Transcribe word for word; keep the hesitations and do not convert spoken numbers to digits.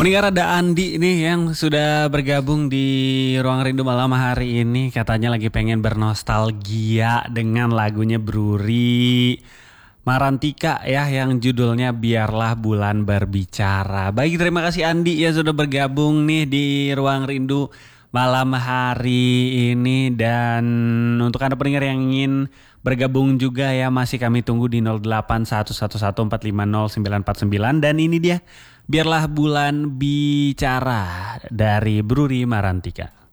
Pendengar, ada Andi nih yang sudah bergabung di Ruang Rindu malam hari ini. Katanya lagi pengen bernostalgia dengan lagunya Bruri Marantika ya, yang judulnya Biarlah Bulan Berbicara. Baik, terima kasih Andi ya sudah bergabung nih di Ruang Rindu malam hari ini. Dan untuk Anda pendengar yang ingin bergabung juga ya, masih kami tunggu di nol delapan satu satu satu empat lima nol sembilan empat sembilan. Dan ini dia Biarlah Bulan Bicara dari Bruri Marantika.